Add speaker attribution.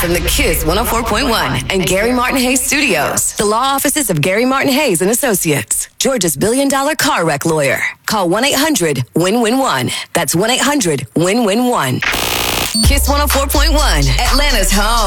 Speaker 1: from the Kiss 104.1 and Gary Martin Hayes Studios. The law offices of Gary Martin Hayes and Associates. Georgia's billion-dollar car wreck lawyer. Call 1-800-WIN-WIN-1. That's 1-800-WIN-WIN-1. Kiss 104.1, Atlanta's home.